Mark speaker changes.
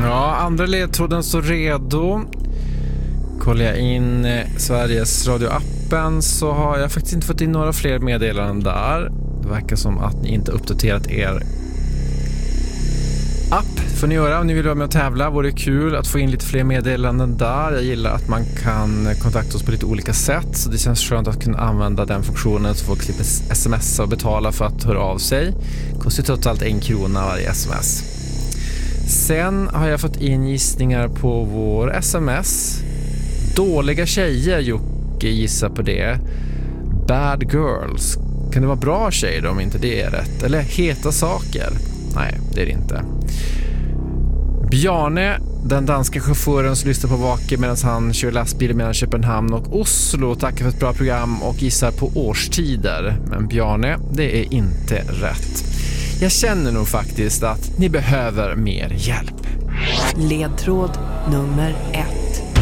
Speaker 1: Ja, andra ledtråden står redo. Kollar jag in Sveriges Radio-appen så har jag faktiskt inte fått in några fler meddelanden där. Det verkar som att ni inte uppdaterat er app. Får ni göra om ni vill vara med och tävla. Vore det kul att få in lite fler meddelanden där. Jag gillar att man kan kontakta oss på lite olika sätt. Så det känns skönt att kunna använda den funktionen så folk slipper smsa och betala för att höra av sig. Det kostar totalt 1 krona varje sms. Sen har jag fått in gissningar på vår sms. Dåliga tjejer, Jocke gissar på det. Bad girls. Kan det vara bra tjejer då, om inte det är rätt? Eller heta saker? Nej, det är det inte. Bjarne, den danska chauffören som lyssnar på Vake medan han kör lastbil mellan Köpenhamn och Oslo, tackar för ett bra program och gissar på årstider. Men Bjarne, det är inte rätt. Jag känner nog faktiskt att ni behöver mer hjälp.
Speaker 2: Ledtråd nummer 1.